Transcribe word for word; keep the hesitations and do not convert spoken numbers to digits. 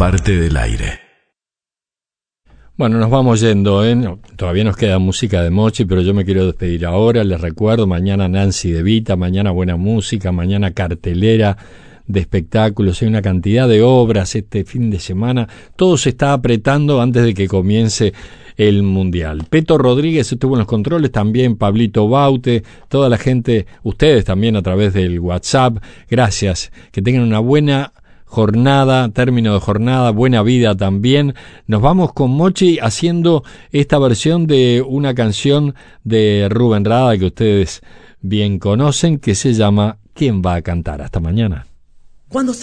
parte del aire. Bueno, nos vamos yendo, ¿eh? No, todavía nos queda música de Mochi, pero yo me quiero despedir ahora. Les recuerdo, mañana Nancy de Vita, mañana buena música, mañana cartelera de espectáculos, hay una cantidad de obras este fin de semana. Todo se está apretando antes de que comience el Mundial. Peto Rodríguez estuvo en los controles, también Pablito Baute, toda la gente, ustedes también a través del WhatsApp. Gracias, que tengan una buena jornada, término de jornada, buena vida también. Nos vamos con Mochi haciendo esta versión de una canción de Rubén Rada que ustedes bien conocen, que se llama ¿Quién va a cantar? Hasta mañana. Cuando